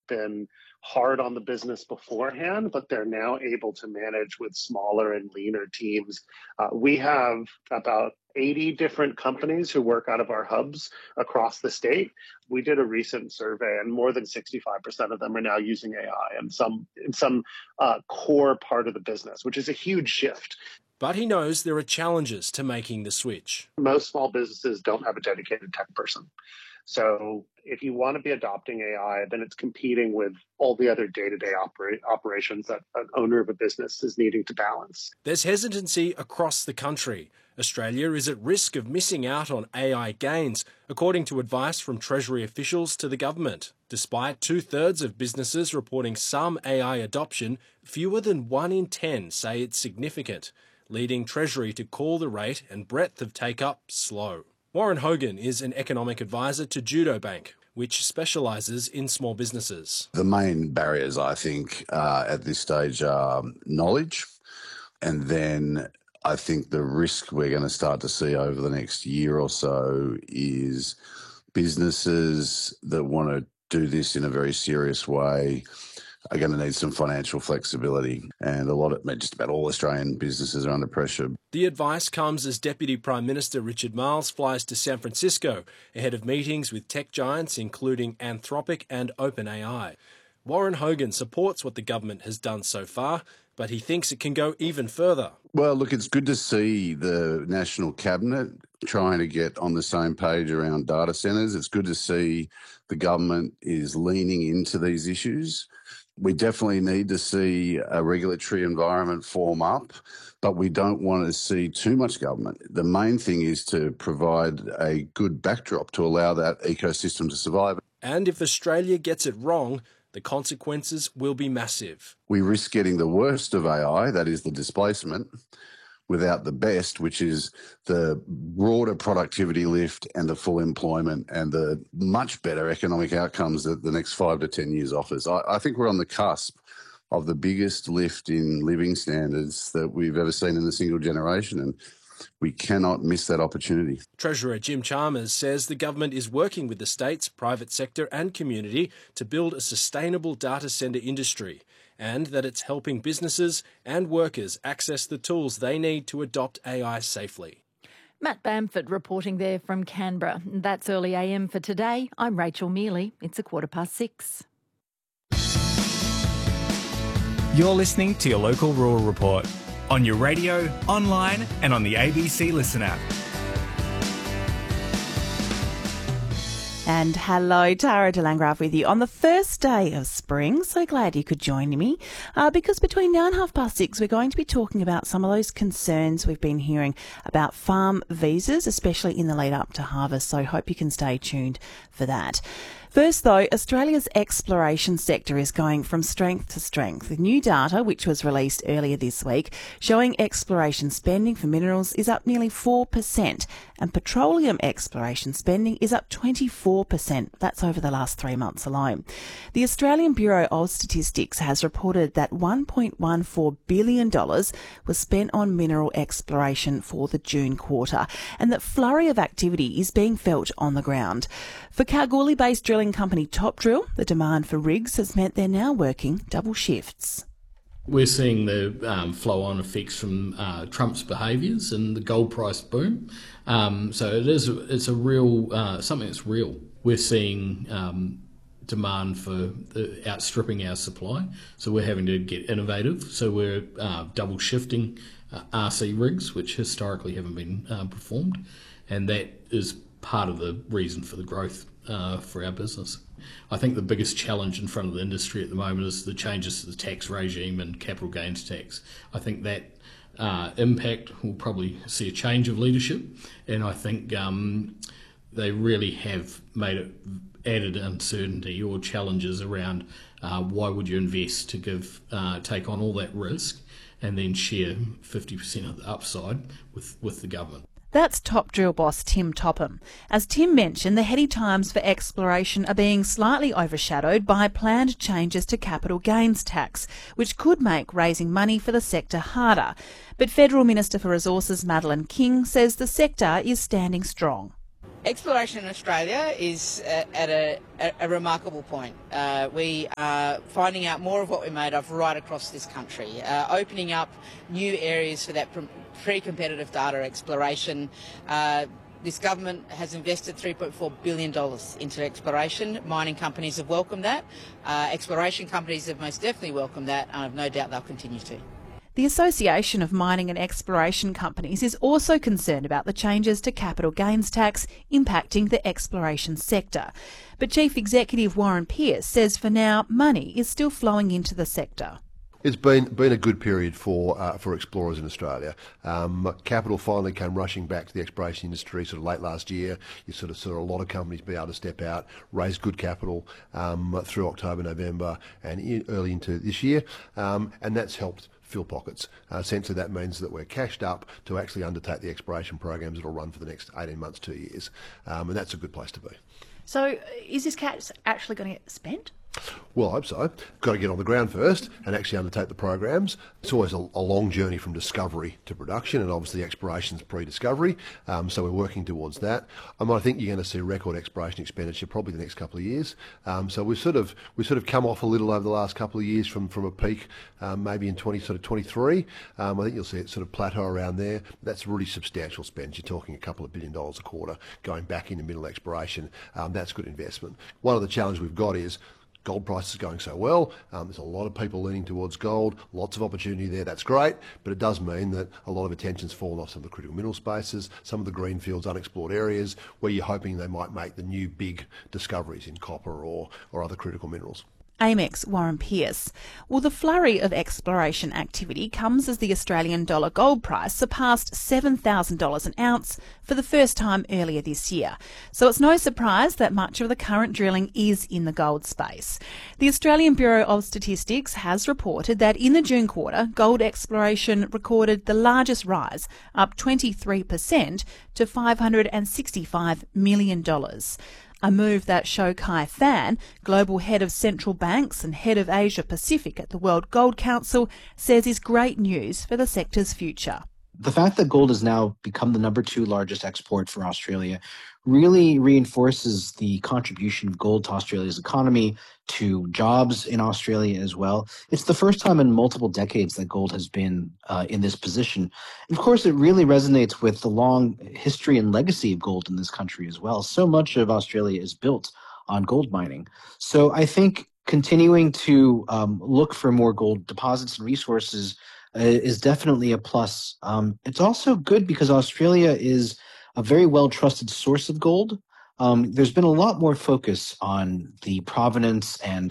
been hard on the business beforehand, but they're now able to manage with smaller and leaner teams. We have about 80 different companies who work out of our hubs across the state. We did a recent survey, and more than 65% of them are now using AI in some core part of the business, which is a huge shift. But he knows there are challenges to making the switch. Most small businesses don't have a dedicated tech person. So if you want to be adopting AI, then it's competing with all the other day-to-day operations that an owner of a business is needing to balance. There's hesitancy across the country. Australia is at risk of missing out on AI gains, according to advice from Treasury officials to the government. Despite 2/3 of businesses reporting some AI adoption, fewer than 1 in 10 say it's significant, leading Treasury to call the rate and breadth of take-up slow. Warren Hogan is an economic advisor to Judo Bank, which specialises in small businesses. The main barriers, I think, at this stage are knowledge, and then I think the risk we're going to start to see over the next year or so is businesses that want to do this in a very serious way are going to need some financial flexibility, and just about all Australian businesses are under pressure. The advice comes as Deputy Prime Minister Richard Marles flies to San Francisco ahead of meetings with tech giants including Anthropic and OpenAI. Warren Hogan supports what the government has done so far, but he thinks it can go even further. Well, look, it's good to see the National Cabinet trying to get on the same page around data centres. It's good to see the government is leaning into these issues. We definitely need to see a regulatory environment form up, but we don't want to see too much government. The main thing is to provide a good backdrop to allow that ecosystem to survive. And if Australia gets it wrong, the consequences will be massive. We risk getting the worst of AI, that is the displacement, without the best, which is the broader productivity lift and the full employment and the much better economic outcomes that the next 5 to 10 years offers. I think we're on the cusp of the biggest lift in living standards that we've ever seen in a single generation, and we cannot miss that opportunity. Treasurer Jim Chalmers says the government is working with the states, private sector and community to build a sustainable data centre industry, and that it's helping businesses and workers access the tools they need to adopt AI safely. Matt Bamford reporting there from Canberra. That's Early AM for today. I'm Rachel Mealy. It's 6:15. You're listening to your local rural report on your radio, online and on the ABC Listen app. And hello, Tara de Landgraf with you on the first day of spring. So glad you could join me because between now and 6:30, we're going to be talking about some of those concerns we've been hearing about farm visas, especially in the lead up to harvest. So hope you can stay tuned for that. First, though, Australia's exploration sector is going from strength to strength. The new data, which was released earlier this week, showing exploration spending for minerals is up nearly 4%, and petroleum exploration spending is up 24%. That's over the last 3 months alone. The Australian Bureau of Statistics has reported that $1.14 billion was spent on mineral exploration for the June quarter, and that flurry of activity is being felt on the ground. For Kalgoorlie-based drilling company Top Drill, the demand for rigs has meant they're now working double shifts. We're seeing the flow-on effects from Trump's behaviours and the gold price boom. So it's a real something that's real. We're seeing demand for outstripping our supply, so we're having to get innovative. So we're double shifting RC rigs, which historically haven't been performed, and that is part of the reason for the growth for our business. I think the biggest challenge in front of the industry at the moment is the changes to the tax regime and capital gains tax. I think that impact will probably see a change of leadership, and I think they really have made it added uncertainty or challenges around why would you invest to take on all that risk and then share 50% of the upside with the government. That's Top Drill boss Tim Topham. As Tim mentioned, the heady times for exploration are being slightly overshadowed by planned changes to capital gains tax, which could make raising money for the sector harder. But Federal Minister for Resources Madeleine King says the sector is standing strong. Exploration in Australia is at a remarkable point. We are finding out more of what we're made of right across this country, opening up new areas for that pre-competitive data exploration. This government has invested $3.4 billion into exploration. Mining companies have welcomed that. Exploration companies have most definitely welcomed that, and I have no doubt they'll continue to. The Association of Mining and Exploration Companies is also concerned about the changes to capital gains tax impacting the exploration sector. But Chief Executive Warren Pearce says for now money is still flowing into the sector. It's been a good period for explorers in Australia. Capital finally came rushing back to the exploration industry sort of late last year. You sort of saw a lot of companies be able to step out, raise good capital through October, November and early into this year, and that's helped fill pockets. Essentially that means that we're cashed up to actually undertake the exploration programs that will run for the next 18 months, 2 years, and that's a good place to be. So is this cash actually going to get spent? Well, I hope so. Got to get on the ground first and actually undertake the programs. It's always a long journey from discovery to production, and obviously exploration's pre-discovery, so we're working towards that. I think you're going to see record exploration expenditure probably the next couple of years. So we've sort of come off a little over the last couple of years from a peak, maybe in 2023. I think you'll see it sort of plateau around there. That's really substantial spend. You're talking a couple of $1 billion a quarter going back into mineral exploration. That's good investment. One of the challenges we've got is gold price is going so well. There's a lot of people leaning towards gold, lots of opportunity there. That's great, but it does mean that a lot of attention's fallen off some of the critical mineral spaces, some of the greenfields, unexplored areas where you're hoping they might make the new big discoveries in copper or other critical minerals. AMEX Warren Pearce. Well, the flurry of exploration activity comes as the Australian dollar gold price surpassed $7,000 an ounce for the first time earlier this year. So it's no surprise that much of the current drilling is in the gold space. The Australian Bureau of Statistics has reported that in the June quarter, gold exploration recorded the largest rise, up 23% to $565 million. A move that Shou Kai Fan, Global Head of Central Banks and Head of Asia Pacific at the World Gold Council, says is great news for the sector's future. The fact that gold has now become the number 2 largest export for Australia really reinforces the contribution of gold to Australia's economy, to jobs in Australia as well. It's the first time in multiple decades that gold has been in this position. And of course, it really resonates with the long history and legacy of gold in this country as well. So much of Australia is built on gold mining. So I think continuing to look for more gold deposits and resources is definitely a plus. It's also good because Australia is a very well-trusted source of gold. There's been a lot more focus on the provenance and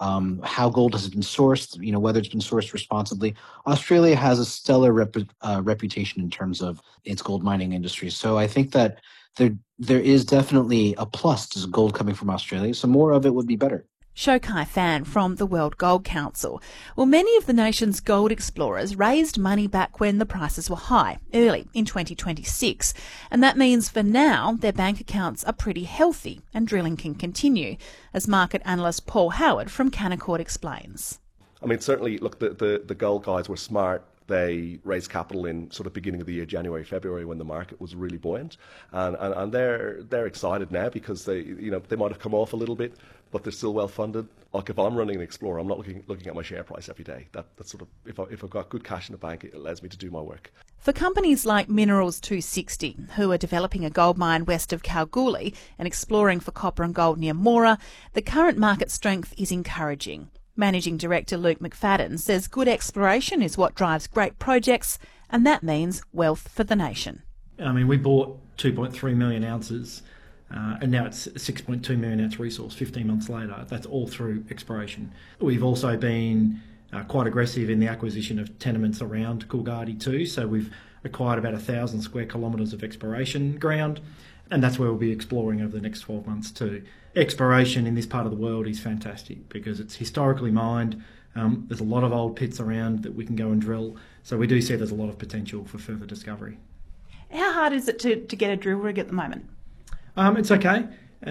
how gold has been sourced, whether it's been sourced responsibly. Australia has a stellar reputation in terms of its gold mining industry. So I think that there is definitely a plus to gold coming from Australia. So more of it would be better. Shou Kai Fan from the World Gold Council. Well, many of the nation's gold explorers raised money back when the prices were high, early in 2026. And that means for now, their bank accounts are pretty healthy and drilling can continue, as market analyst Paul Howard from Canaccord explains. Certainly, look, the gold guys were smart. They raised capital in sort of beginning of the year, January, February, when the market was really buoyant, and they're excited now because they might have come off a little bit, but they're still well funded. Like if I'm running an Explorer, I'm not looking at my share price every day. That's sort of if I've got good cash in the bank, it allows me to do my work. For companies like Minerals 260, who are developing a gold mine west of Kalgoorlie and exploring for copper and gold near Mora, the current market strength is encouraging. Managing Director Luke McFadden says good exploration is what drives great projects, and that means wealth for the nation. We bought 2.3 million ounces, and now it's a 6.2 million ounce resource 15 months later. That's all through exploration. We've also been quite aggressive in the acquisition of tenements around Coolgardie too, so we've acquired about 1,000 square kilometres of exploration ground, and that's where we'll be exploring over the next 12 months too. Exploration in this part of the world is fantastic because it's historically mined. There's a lot of old pits around that we can go and drill. So we do see there's a lot of potential for further discovery. How hard is it to get a drill rig at the moment? It's okay.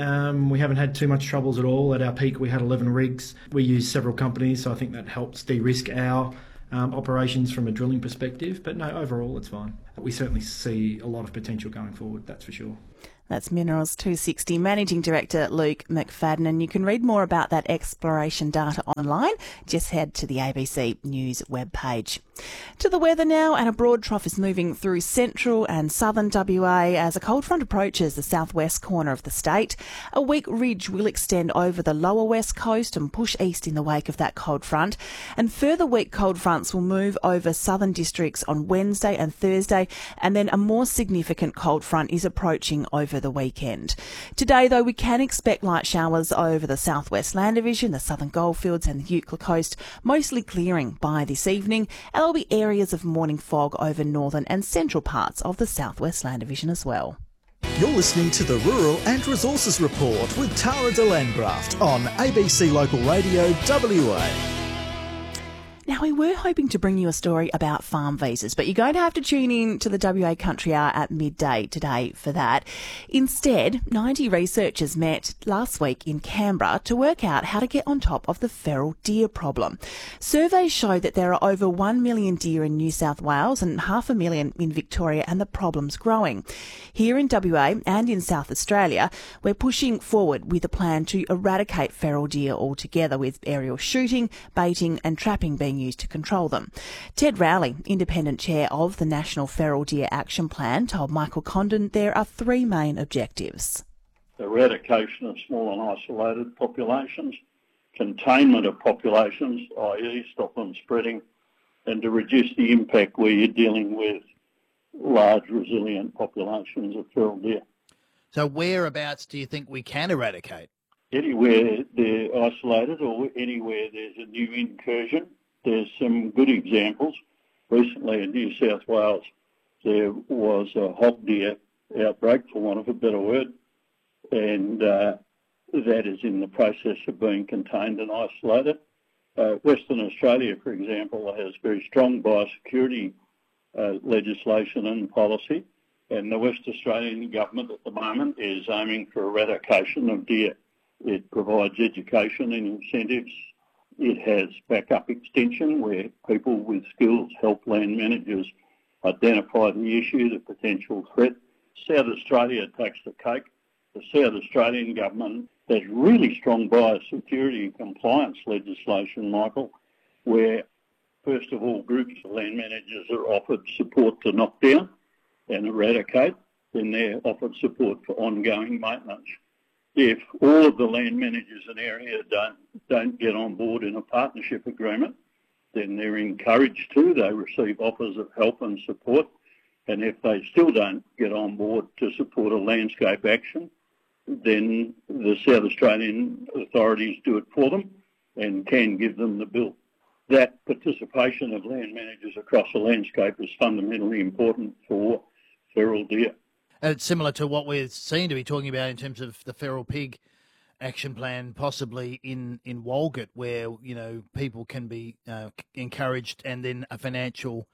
We haven't had too much troubles at all. At our peak, we had 11 rigs. We use several companies, so I think that helps de-risk our operations from a drilling perspective. But no, overall, it's fine. We certainly see a lot of potential going forward, that's for sure. That's Minerals 260 Managing Director Luke McFadden, and you can read more about that exploration data online. Just head to the ABC News webpage. To the weather now, and a broad trough is moving through central and southern WA as a cold front approaches the southwest corner of the state. A weak ridge will extend over the lower west coast and push east in the wake of that cold front, and further weak cold fronts will move over southern districts on Wednesday and Thursday, and then a more significant cold front is approaching over the weekend. Today, though, we can expect light showers over the southwest Land Division, the southern goldfields and the Eucla coast, mostly clearing by this evening, and there'll be areas of morning fog over northern and central parts of the southwest Land Division as well. You're listening to the Rural and Resources Report with Tara de Landgraft on ABC Local Radio WA. Now, we were hoping to bring you a story about farm visas, but you're going to have to tune in to the WA Country Hour at midday today for that. Instead, 90 researchers met last week in Canberra to work out how to get on top of the feral deer problem. Surveys show that there are over 1 million deer in New South Wales and 500,000 in Victoria, and the problem's growing. Here in WA and in South Australia, we're pushing forward with a plan to eradicate feral deer altogether, with aerial shooting, baiting and trapping being used to control them. Ted Rowley, Independent Chair of the National Feral Deer Action Plan, told Michael Condon there are three main objectives. Eradication of small and isolated populations, containment of populations, i.e. stop them spreading, and to reduce the impact where you're dealing with large resilient populations of feral deer. So whereabouts do you think we can eradicate? Anywhere they're isolated or anywhere there's a new incursion. There's some good examples. Recently in New South Wales, there was a hog deer outbreak, for want of a better word, and that is in the process of being contained and isolated. Western Australia, for example, has very strong biosecurity legislation and policy, and the West Australian government at the moment is aiming for eradication of deer. It provides education and incentives. It has backup extension where people with skills help land managers identify the issue, the potential threat. South Australia takes the cake. The South Australian government has really strong biosecurity and compliance legislation, Michael, where, first of all, groups of land managers are offered support to knock down and eradicate, then they're offered support for ongoing maintenance. If all of the land managers in an area don't get on board in a partnership agreement, then they're encouraged to. They receive offers of help and support. And if they still don't get on board to support a landscape action, then the South Australian authorities do it for them and can give them the bill. That participation of land managers across the landscape is fundamentally important for feral deer. And it's similar to what we're seen to be talking about in terms of the feral pig action plan, possibly in Walgett, where people can be encouraged, and then a financial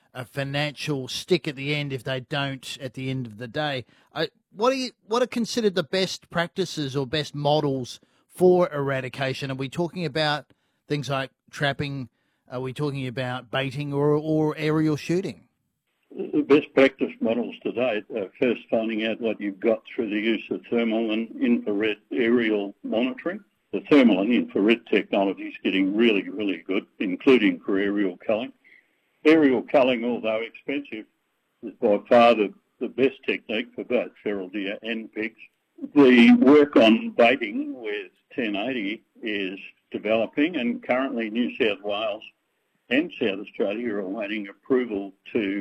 stick at the end if they don't at the end of the day. What are considered the best practices or best models for eradication? Are we talking about things like trapping? Are we talking about baiting or aerial shooting? The best practice models to date are first finding out what you've got through the use of thermal and infrared aerial monitoring. The thermal and infrared technology is getting really, really good, including for aerial culling. Aerial culling, although expensive, is by far the best technique for both feral deer and pigs. The work on baiting with 1080 is developing, and currently New South Wales and South Australia are awaiting approval to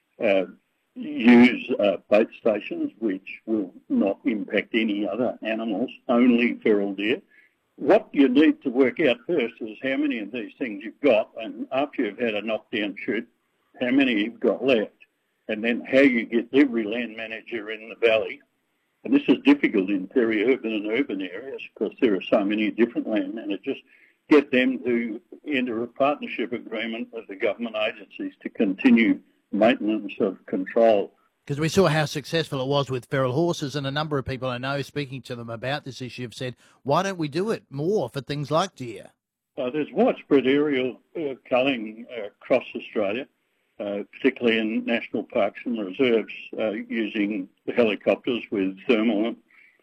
use bait stations which will not impact any other animals, only feral deer. What you need to work out first is how many of these things you've got, and after you've had a knockdown shoot, how many you've got left, and then how you get every land manager in the valley. And this is difficult in peri-urban and urban areas because there are so many different land managers. Get them to enter a partnership agreement with the government agencies to continue maintenance of control. Because we saw how successful it was with feral horses, and a number of people I know speaking to them about this issue have said, why don't we do it more for things like deer? There's widespread aerial culling across Australia. particularly in national parks and reserves, using the helicopters with thermal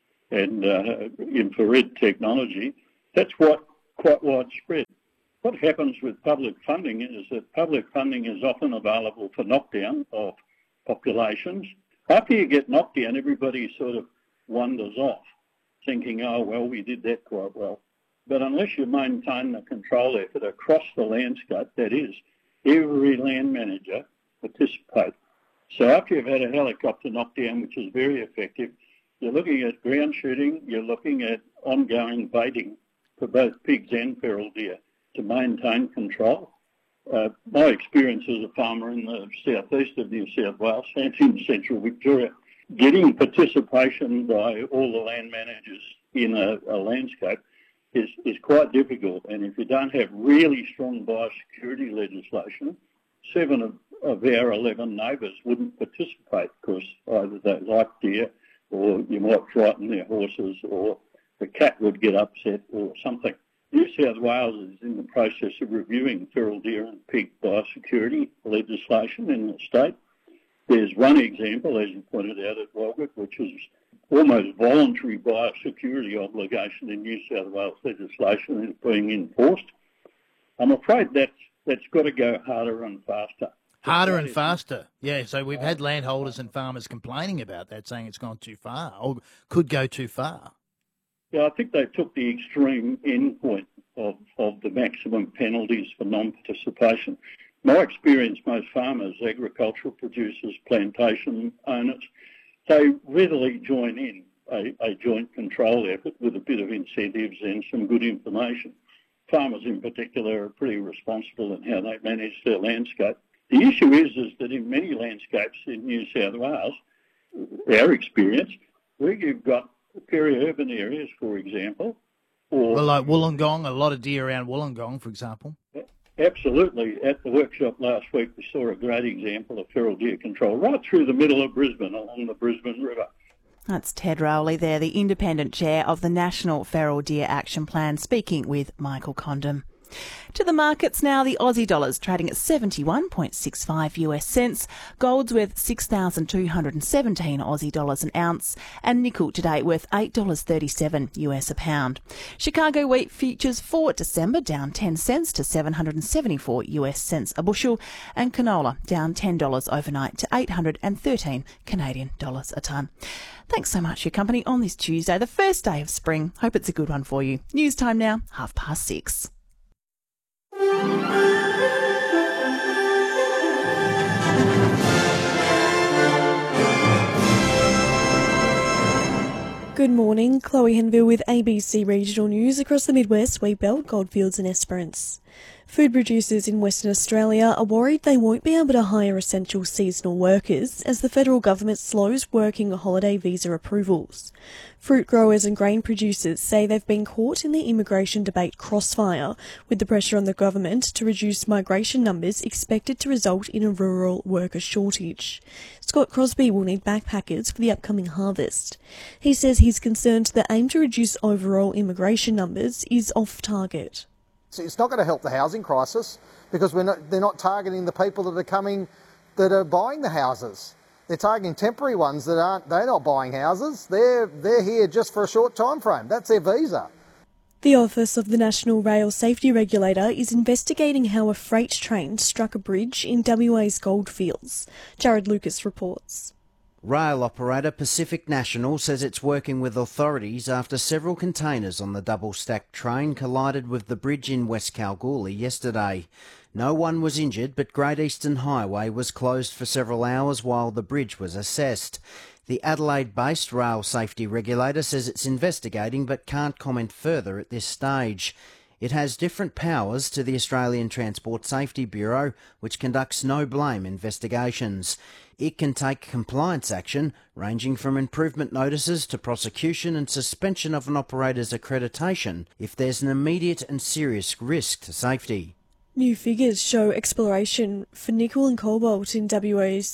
and infrared technology. That's quite widespread. What happens with public funding is that public funding is often available for knockdown of populations. After you get knocked down, everybody sort of wanders off, thinking, oh, well, we did that quite well. But unless you maintain the control effort across the landscape, that is, every land manager participates. So after you've had a helicopter knockdown, which is very effective, you're looking at ground shooting, you're looking at ongoing baiting for both pigs and feral deer to maintain control. My experience as a farmer in the southeast of New South Wales and in central Victoria, getting participation by all the land managers in a landscape is quite difficult. And if you don't have really strong biosecurity legislation, 7 of our 11 neighbours wouldn't participate because either they like deer or you might frighten their horses or the cat would get upset or something. New South Wales is in the process of reviewing feral deer and pig biosecurity legislation in the state. There's one example, as you pointed out, at Walgett, which is almost voluntary biosecurity obligation in New South Wales legislation is being enforced. I'm afraid that's got to go harder and faster. Harder and faster, yeah. So we've had landholders and farmers complaining about that, saying it's gone too far or could go too far. Yeah, I think they took the extreme end point of the maximum penalties for non-participation. My experience, most farmers, agricultural producers, plantation owners, they readily join in a joint control effort with a bit of incentives and some good information. Farmers in particular are pretty responsible in how they manage their landscape. The issue is that in many landscapes in New South Wales, our experience, where you've got peri-urban areas, for example, or well, like Wollongong, a lot of deer around Wollongong, for example. Absolutely. At the workshop last week, we saw a great example of feral deer control right through the middle of Brisbane along the Brisbane River. That's Ted Rowley there, the independent chair of the National Feral Deer Action Plan, speaking with Michael Condon. To the markets now, the Aussie dollar's trading at 71.65 US cents, gold's worth 6,217 Aussie dollars an ounce, and nickel today worth $8.37 US a pound. Chicago wheat futures for December down 10 cents to 774 US cents a bushel, and canola down $10 overnight to 813 Canadian dollars a tonne. Thanks so much for your company on this Tuesday, the first day of spring. Hope it's a good one for you. News time now, 6:30. Good morning, Chloe Henville with ABC Regional News. Across the Midwest, Wheatbelt, Goldfields and Esperance. Food producers in Western Australia are worried they won't be able to hire essential seasonal workers as the federal government slows working holiday visa approvals. Fruit growers and grain producers say they've been caught in the immigration debate crossfire, with the pressure on the government to reduce migration numbers expected to result in a rural worker shortage. Scott Crosby will need backpackers for the upcoming harvest. He says he's concerned the aim to reduce overall immigration numbers is off target. So it's not going to help the housing crisis because they're not targeting the people that are buying the houses. They're targeting temporary ones they're not buying houses. They're here just for a short time frame. That's their visa. The Office of the National Rail Safety Regulator is investigating how a freight train struck a bridge in WA's Goldfields. Jared Lucas reports. Rail operator Pacific National says it's working with authorities after several containers on the double-stacked train collided with the bridge in West Kalgoorlie yesterday. No one was injured, but Great Eastern Highway was closed for several hours while the bridge was assessed. The Adelaide-based rail safety regulator says it's investigating but can't comment further at this stage. It has different powers to the Australian Transport Safety Bureau, which conducts no-blame investigations. It can take compliance action, ranging from improvement notices to prosecution and suspension of an operator's accreditation if there's an immediate and serious risk to safety. New figures show exploration for nickel and cobalt in WA's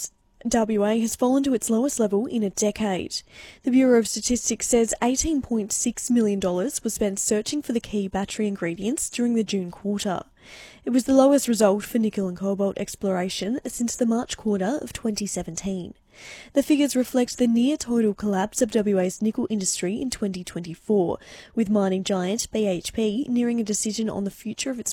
WA has fallen to its lowest level in a decade. The Bureau of Statistics says $18.6 million was spent searching for the key battery ingredients during the June quarter. It was the lowest result for nickel and cobalt exploration since the March quarter of 2017. The figures reflect the near-total collapse of WA's nickel industry in 2024, with mining giant BHP nearing a decision on the future of its